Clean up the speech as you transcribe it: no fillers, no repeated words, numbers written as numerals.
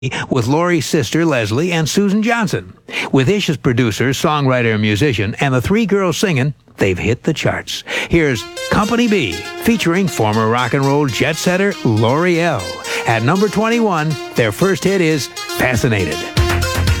with Laurie's sister Leslie and Susan Johnson. With Ish as producer, songwriter, and musician, and the three girls singing, they've hit the charts. Here's Company B, featuring former rock and roll jet setter L'Oreal. At number 21, their first hit is Fascinated.